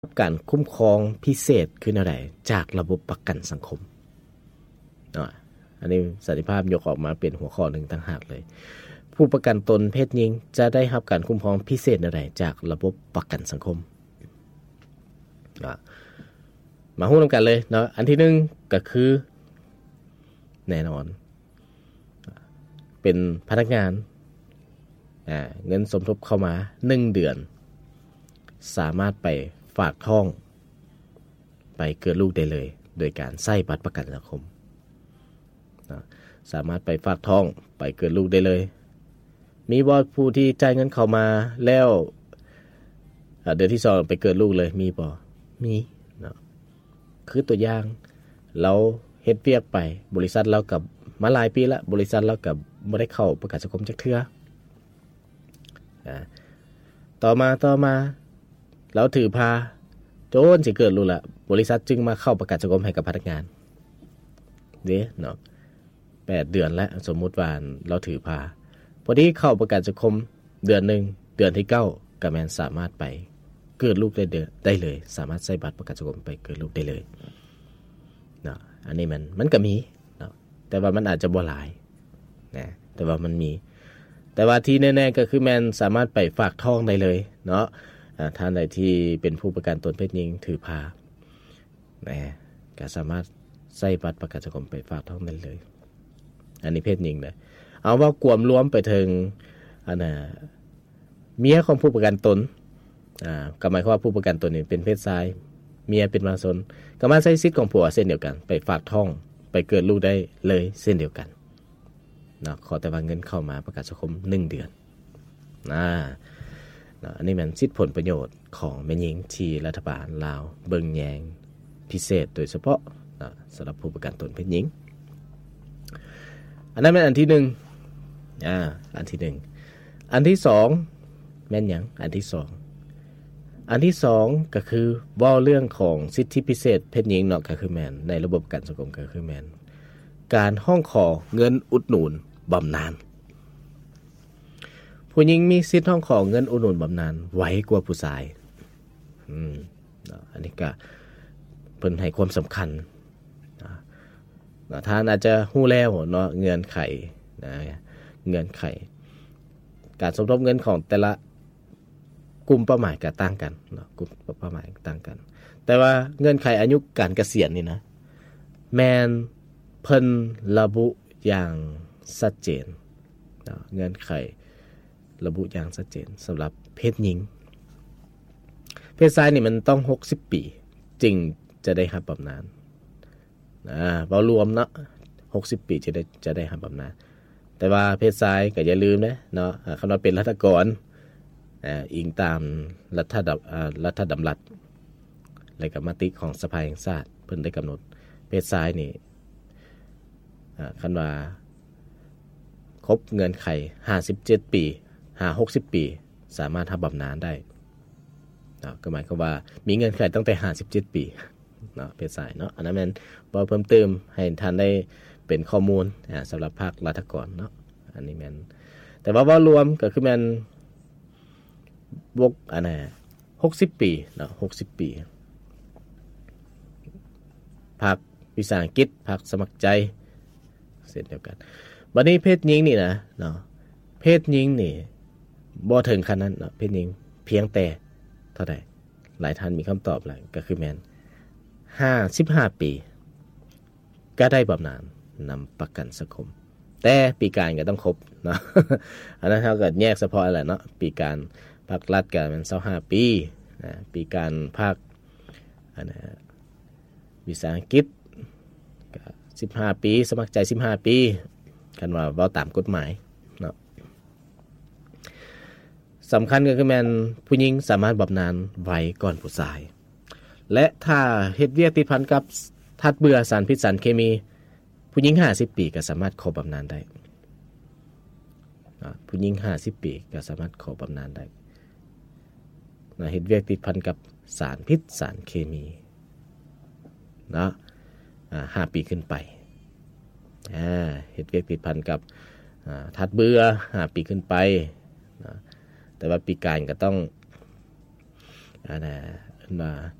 การคุ้มครองพิเศษคืออะไรจากระบบประกันสังคมอันนี้สันติภาพยกออกมาเป็นหัวข้อหนึ่งต่างหากเลยผู้ประกันตนเพศหญิงจะได้รับการคุ้มครองพิเศษอะไรจากระบบประกันสังคมมาพูดกันเลยเนาะอันที่หนึ่งก็คือแน่นอนเป็นพนักงานเงินสมทบเข้ามา1 เดือนสามารถไปฝากท้องไปเกิดลูกได้เลยโดยการใช้บัตรประกันสังคมสามารถไปฝากท้องไปเกิดลูกได้เลยมีบ่ผู้ที่จ่ายเงินเข้ามาแล้วเดือนที่2ไปเกิดลูกเลยมีบ่มีเนาะคือตัวอย่างเราเฮ็ดเวียกไปบริษัทเรากับมาหลายปีละบริษัทเรากับบ่ได้เข้าประกันสังคมจักเทื่อต่อมาเราถือพาโจนสิเกิดรู้ละบริษัทจึงมาเข้าประกันสังคมให้กับพนักงานเด้เนาะ8 เดือนแล้วสมมุติว่าเราถือพาพอดีเข้าประกันสังคมเดือนนึงเดือนที่9ก็แม่นสามารถไปเกิดลูกได้เลยสามารถใช้บัตรประกันสังคมไปเกิดลูกได้เลยเนาะอันนี้มันก็มีเนาะแต่ว่ามันอาจจะบ่หลายนะแต่ว่ามันมีแต่ว่าที่แน่ๆก็คือแม่นสามารถไปฝากท้องได้เลยเนาะท่านใดที่เป็นผู้ประกันตนเพศหญิงถือพาก็สามารถใช้บัตรประกันสังคมไปฝากท้องได้เลยอันนี้เพศหญิงเลยเอาว่ากวมรวมไปถึงเมียของผู้ประกันตนก็หมายความว่าผู้ประกันตนนี่เป็นเพศชายเมียเป็นมารสนก็มาใช้สิทธิ์ของผัวเส้นเดียวกันไปฝากท้องไปเกิดลูกได้เลยเส้นเดียวกันนะขอแต่ว่าเงินเข้ามาประกันสังคม1 เดือนอันนี้มันสิทธิผลประโยชน์ของแม่หญิงที่รัฐบาลลาวเบิ่งแยงพิเศษโดยเฉพาะสำหรับผู้ประกันตนเพศหญิงอันนั้นเป็นอันที่1อันที่1อันที่2แม่นหยังอันที่2ก็คือว่าเรื่องของสิทธิพิเศษเพศหญิงเนาะก็คือแม่นในระบบประกันสังคมก็คือแม่นการห้องขอเงินอุดหนุนบำนาญผู้หญิงมีสิทธิ์ห้องขอเงินอุดหนุนบำนาญไว้กว่าผู้ชายอันนี้ก็เพิ่นให้ความสำคัญท่านอาจจะฮู้แล้วเนาะเงื่อนไขการสมทบเงินของแต่ละกลุ่มเป้าหมายก็ต่างกันเนาะกลุ่มเป้าหมายต่างกันแต่ว่าเงื่อนไขอายุการเกษียณนี่นะแม่นเพิ่นระบุอย่างชัดเจนเงื่อนไขระบุอย่างชัดเจนสำหรับเพศหญิงเพศชายนี่มันต้อง60 ปีจึงจะได้รับบำนาญเบารวมเนาะ60 ปีจะได้รับบำนาญแต่ว่าเพศชายก็อย่าลืมนะเนาะคำว่าเป็นรัฐกรอิงตามรัฐดำรัสและกับมติของสภาแห่งชาติเพิ่นได้กำหนดเพศชายนี่คันว่าครบเงื่อนไข57 ปี60 ปีสามารถรับบำนาญได้ก็หมายความว่ามีเงื่อนไขตั้งแต่57 ปีเนาะเพศชายเนาะอันนั้นมันบ่เพิ่มเติมให้ท่านได้เป็นข้อมูลสำหรับภาครัฐกรเนาะอันนี้แม่นแต่ว่ารวมก็คือแม่นบวกอันน่ะ60 ปีเนาะ60 ปีภาควิชาอังกฤษภาคสมัครใจเช่นเดียวกันบัดนี้เพศหญิงนี่นะเนาะเพศหญิงนี่บ่ถึงขนาดนั้นเนาะเพศหญิงเพียงแต่เท่าใดหลายท่านมีคำตอบแล้วก็คือแม่น55 ปีก็ได้บำนาญนำประกันสังคมแต่ปีการก็ต้องครบเนาะ อันนั้นเท่ากับแยกเฉพาะอะไรเนาะปีการภาครัฐก็มัน25 ปีปีการภาควิชาอังกฤษก็15 ปีสมัครใจ15 ปีกันว่าเว้าตามกฎหมายเนาะสำคัญก็คือแม่นผู้หญิงสามารถบำนาญไว้ก่อนผู้ชายและถ้าเฮ็ดเวียกติดพันกับธาตุเบื่อสารพิษสารเคมีผู้หญิง50 ปีก็สามารถขอบำนาญได้ผู้หญิง50 ปีก็สามารถขอบำนาญได้เฮ็ดเวียกติดพันกับสารพิษสารเคมีเนาะ5 ปีขึ้นไปเฮ็ดเวียกติดพันกับธาตุเบื่อ5 ปีขึ้นไปแต่ว่าปีการก็ต้องนะ